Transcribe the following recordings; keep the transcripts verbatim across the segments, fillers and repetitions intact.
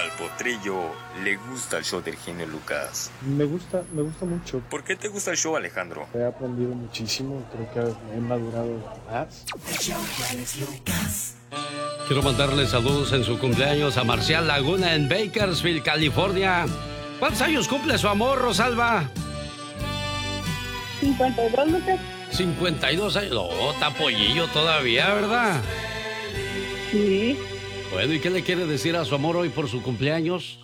Al Potrillo le gusta el show del genio Lucas. Me gusta, me gusta mucho. ¿Por qué te gusta el show, Alejandro? He aprendido muchísimo, creo que he madurado más. El show de Alex Lucas. Quiero mandarle saludos en su cumpleaños a Marcial Laguna en Bakersfield, California. ¿Cuántos años cumple su amor, Rosalba? cincuenta y dos, Lucas. cincuenta y dos años. No, está pollillo todavía, ¿verdad? Sí. Bueno, ¿y qué le quiere decir a su amor hoy por su cumpleaños?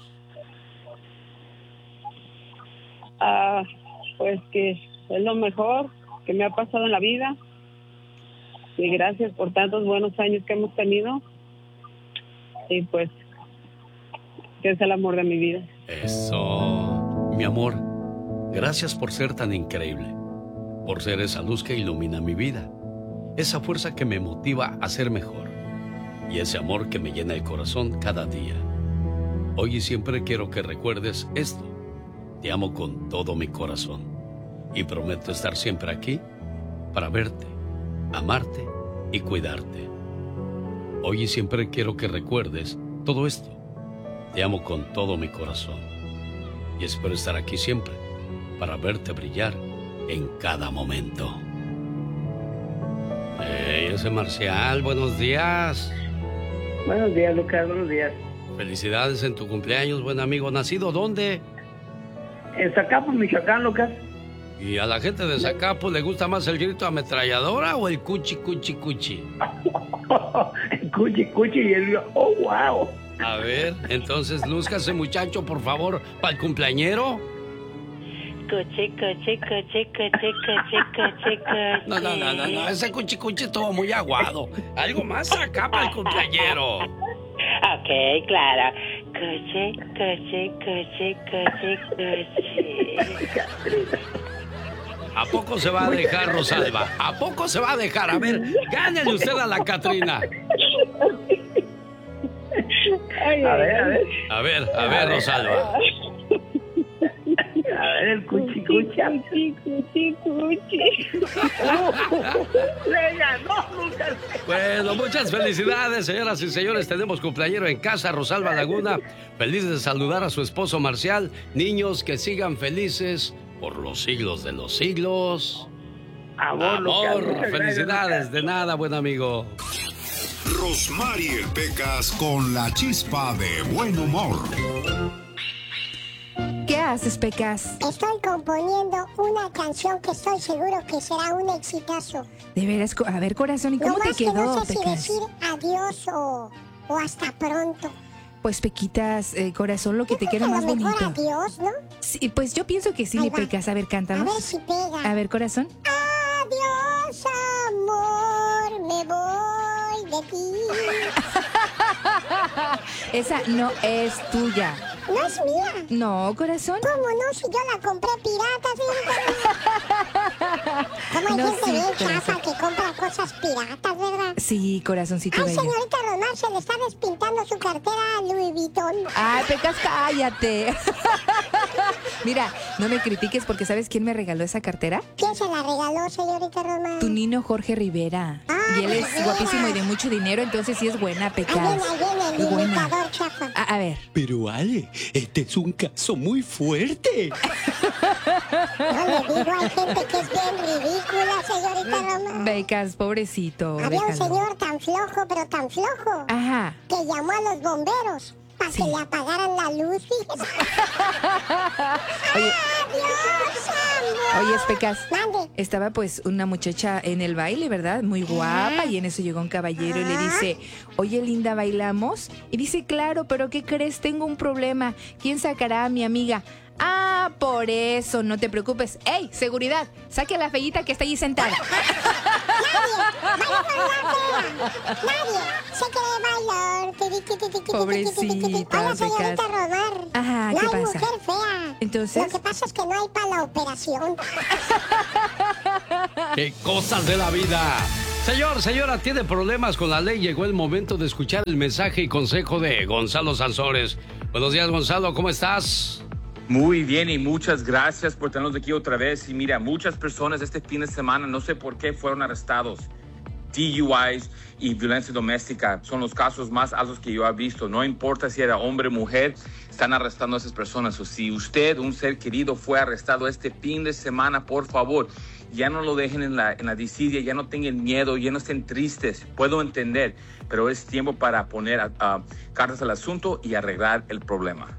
Ah, pues que es lo mejor que me ha pasado en la vida. Y gracias por tantos buenos años que hemos tenido. Y pues, que es el amor de mi vida. Eso, mi amor, gracias por ser tan increíble, por ser esa luz que ilumina mi vida, esa fuerza que me motiva a ser mejor y ese amor que me llena el corazón cada día. Hoy y siempre quiero que recuerdes esto. Te amo con todo mi corazón y prometo estar siempre aquí para verte, amarte y cuidarte. Hoy y siempre quiero que recuerdes todo esto. Te amo con todo mi corazón y espero estar aquí siempre para verte brillar en cada momento. Hey, ese Marcial, buenos días. Buenos días, Lucas, buenos días. Felicidades en tu cumpleaños, buen amigo. ¿Nacido dónde? En Zacapu, Michoacán, Lucas. ¿Y a la gente de Zacapu le gusta más el grito ametralladora o el cuchi, cuchi, cuchi? El cuchi, cuchi y el... ¡Oh, wow! A ver, entonces, lúzcase, muchacho, por favor, para el cumpleañero. Cuchi, cuchi, cuchi, cuchi, cuchi, cuchi, cuchi. No, no, no, no, no, ese cuchi, cuchi estuvo muy aguado. Algo más acá para el cumpleañero. Ok, claro. Cuchi, cuchi, cuchi, cuchi, cuchi. ¿A poco se va a dejar, Rosalba? ¿A poco se va a dejar? A ver, gánele usted a la Catrina. A ver, a ver. A ver, a ver, Rosalba. A ver, el cuchi, cuchi. Cuchi, cuchi, cuchi. Le ganó, Lucas. Bueno, muchas felicidades, señoras y señores. Tenemos cumpleañero en casa, Rosalba Laguna. Feliz de saludar a su esposo Marcial. Niños, que sigan felices por los siglos de los siglos. Amor, Lucas. Amor, felicidades. De nada, buen amigo. Rosmarie Pecas con la chispa de buen humor. ¿Qué haces, Pecas? Estoy componiendo una canción que estoy seguro que será un exitazo. De veras, a ver, corazón, ¿y cómo no te quedó, que no sé Pecas? si decir adiós o, o hasta pronto. Pues, Pequitas, eh, corazón, lo que te queda a más lo mejor bonito. Adiós, ¿no? Sí, pues yo pienso que sí, Ahí mi va. Pecas. A ver, cántanos. A ver si pega. A ver, corazón. Adiós, amor, me voy de ti. Esa no es tuya. No es mía. No, corazón. ¿Cómo no? Si yo la compré pirata, señorita. ¿Cómo hay No, gente sí, bien corazón. chafa que compra cosas piratas, verdad? Sí, corazoncito Ay, bello. señorita Romar, se le está despintando su cartera a Louis Vuitton. Ay, Pecas, cállate. Mira, no me critiques porque ¿sabes quién me regaló esa cartera? ¿Quién se la regaló, señorita Romar? Tu nino Jorge Rivera. Ah, y él es Rivera. guapísimo y de mucho dinero, entonces sí es buena, Ahí Pecas. viene, ahí viene el Es buena. imitador chafa. A, a ver. Pero Ale, este es un caso muy fuerte. No le digo, hay gente que es bien ridícula, señorita Romar. Pecas, pobrecito. Había un déjalo. señor tan flojo, pero tan flojo, Ajá. que llamó a los bomberos para Sí. que le apagaran la luz. fíjese. Oye, ¡Adiós, amor! oye, Pecas. Mande. Estaba pues una muchacha en el baile, ¿verdad? Muy guapa, y en eso llegó un caballero y le dice, oye, linda, ¿bailamos? Y dice, claro, pero ¿qué crees? Tengo un problema. ¿Quién sacará a mi amiga? Ah, por eso, no te preocupes. ¡Ey, seguridad! Saque a la feíta que está allí sentada. Nadie, nadie se quiere bailar. Tiri, tiri, tiri, tiri, tiri, tiri, tiri. Pobrecita, Hola, señorita Pecas. Romar. Ajá, no ¿qué hay pasa? mujer fea. Entonces. Lo que pasa es que no hay para la operación. ¡Qué cosas de la vida! Señor, señora, ¿tiene problemas con la ley? Llegó el momento de escuchar el mensaje y consejo de Gonzalo Sansores. Buenos días, Gonzalo, ¿cómo estás? Muy bien y muchas gracias por tenernos aquí otra vez. Y mira, muchas personas este fin de semana, no sé por qué, fueron arrestados. D U Is y violencia doméstica son los casos más altos que yo he visto. No importa si era hombre o mujer, están arrestando a esas personas. O si usted, un ser querido, fue arrestado este fin de semana, por favor, ya no lo dejen en la, en la desidia, ya no tengan miedo, ya no estén tristes. Puedo entender, pero es tiempo para poner uh, cartas al asunto y arreglar el problema.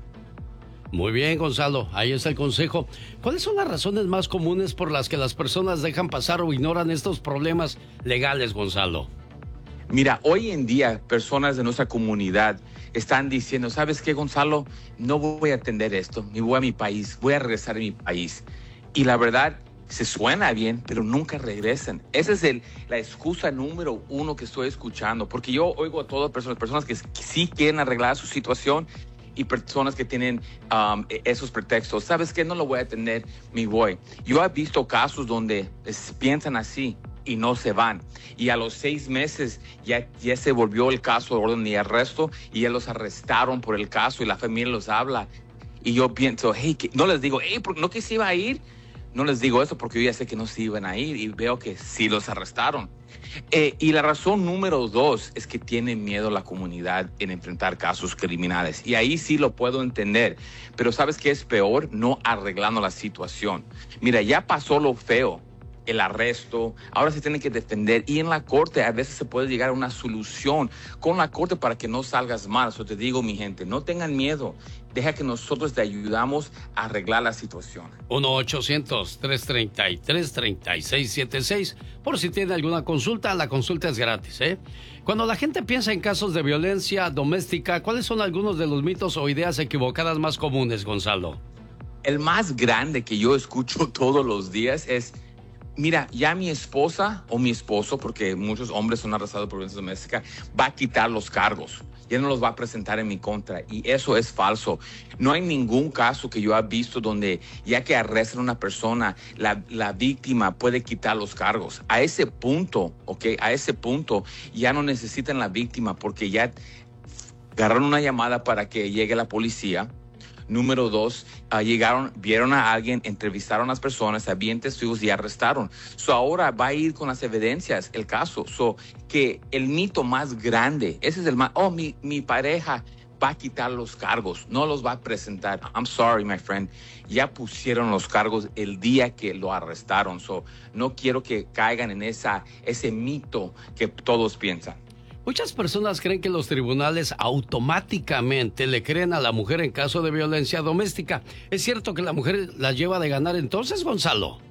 Muy bien, Gonzalo, ahí está el consejo. ¿Cuáles son las razones más comunes por las que las personas dejan pasar o ignoran estos problemas legales, Gonzalo? Mira, hoy en día personas de nuestra comunidad están diciendo, ¿sabes qué, Gonzalo? No voy a atender esto, me voy a mi país, voy a regresar a mi país. Y la verdad, se suena bien, pero nunca regresan. Esa es el, la excusa número uno que estoy escuchando, porque yo oigo a todas personas, personas que sí quieren arreglar su situación y personas que tienen um, esos pretextos. ¿Sabes qué? No lo voy a atender, me voy. Yo he visto casos donde es, piensan así y no se van. Y a los seis meses ya, ya se volvió el caso de orden de arresto y ya los arrestaron por el caso y la familia los habla. Y yo pienso, hey, que, no les digo, hey, ¿no que se iba a ir? No les digo eso porque yo ya sé que no se iban a ir y veo que sí los arrestaron. Eh, y la razón número dos es que tiene miedo la comunidad en enfrentar casos criminales. Y ahí sí lo puedo entender. Pero ¿sabes qué es peor? No arreglando la situación. Mira, ya pasó lo feo, el arresto, ahora se tiene que defender. Y en la corte a veces se puede llegar a una solución con la corte para que no salgas mal. Eso te digo, mi gente, no tengan miedo. Deja que nosotros te ayudamos a arreglar la situación. uno ochocientos, tres treinta y tres, treinta y seis setenta y seis. Por si tiene alguna consulta, la consulta es gratis, ¿eh? Cuando la gente piensa en casos de violencia doméstica, ¿cuáles son algunos de los mitos o ideas equivocadas más comunes, Gonzalo? El más grande que yo escucho todos los días es, mira, ya mi esposa o mi esposo, porque muchos hombres son arrestados por violencia doméstica, va a quitar los cargos. Ya no los va a presentar en mi contra. Y eso es falso. No hay ningún caso que yo haya visto donde ya que arrestan a una persona, la, la víctima puede quitar los cargos. A ese punto, ¿ok? A ese punto ya no necesitan la víctima porque ya agarraron una llamada para que llegue la policía. Número dos, uh, llegaron, vieron a alguien, entrevistaron a las personas, habían testigos y arrestaron. So ahora va a ir con las evidencias el caso. So que el mito más grande, ese es el más, oh, mi, mi pareja va a quitar los cargos, no los va a presentar. I'm sorry, my friend. Ya pusieron los cargos el día que lo arrestaron. So no quiero que caigan en esa, ese mito que todos piensan. Muchas personas creen que los tribunales automáticamente le creen a la mujer en caso de violencia doméstica. ¿Es cierto que la mujer la lleva de ganar entonces, Gonzalo?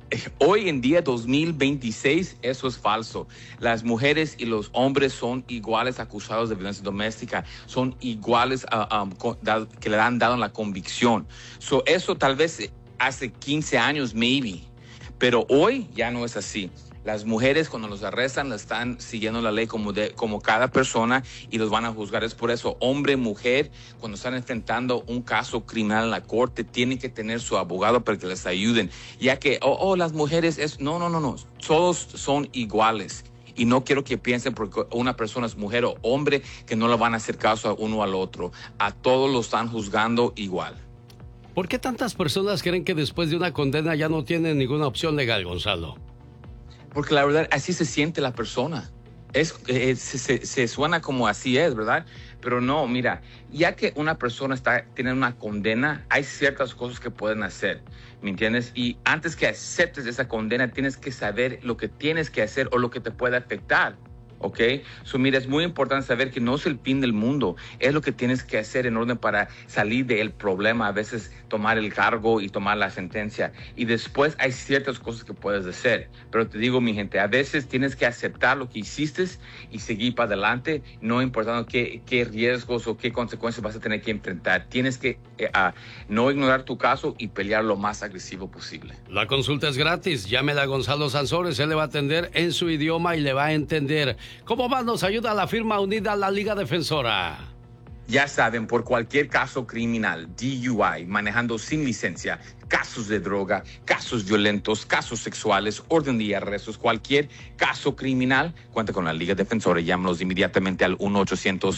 Hoy en día, dos mil veintiséis, eso es falso. Las mujeres y los hombres son iguales acusados de violencia doméstica, son iguales uh, um, que le han dado la convicción. So, eso tal vez hace quince años, maybe, pero hoy ya no es así. Las mujeres cuando los arrestan están siguiendo la ley como, de, como cada persona y los van a juzgar. Es por eso, hombre, mujer, cuando están enfrentando un caso criminal en la corte, tienen que tener su abogado para que les ayuden. Ya que, oh, oh las mujeres, es no, no, no, no, todos son iguales. Y no quiero que piensen porque una persona es mujer o hombre que no le van a hacer caso a uno al otro. A todos los están juzgando igual. ¿Por qué tantas personas creen que después de una condena ya no tienen ninguna opción legal, Gonzalo? Porque la verdad, así se siente la persona. Es, es, se, se suena como así es, ¿verdad? Pero no, mira, ya que una persona está tiene una condena, hay ciertas cosas que pueden hacer, ¿me entiendes? Y antes que aceptes esa condena, tienes que saber lo que tienes que hacer o lo que te puede afectar. ¿Ok? So, mira, es muy importante saber que no es el fin del mundo. Es lo que tienes que hacer en orden para salir del problema. A veces tomar el cargo y tomar la sentencia. Y después hay ciertas cosas que puedes hacer. Pero te digo, mi gente, a veces tienes que aceptar lo que hiciste y seguir para adelante, no importando qué, qué riesgos o qué consecuencias vas a tener que enfrentar. Tienes que eh, uh, no ignorar tu caso y pelear lo más agresivo posible. La consulta es gratis. Llámela a Gonzalo Sansores. Él le va a atender en su idioma y le va a entender. ¿Cómo más nos ayuda la firma unida a la Liga Defensora? Ya saben, por cualquier caso criminal, D U I, manejando sin licencia, casos de droga, casos violentos, casos sexuales, orden de arrestos, cualquier caso criminal, cuenta con la Liga Defensora. Llámanos inmediatamente al uno ochocientos,